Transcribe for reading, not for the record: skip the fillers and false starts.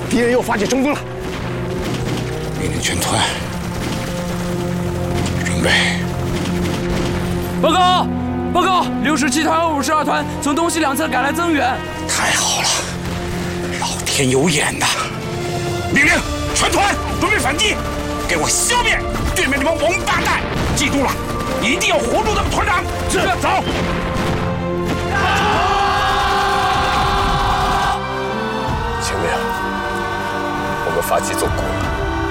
敌人又发起冲锋了！ 命令全团准备。 报告，报告，67团和52团从东西两侧赶来增援。 太好了，老天有眼呐！命令全团准备反击，给我消灭对面这帮王八蛋！记住了，一定要活捉他们团长。是，走。 前面，我们发起总攻。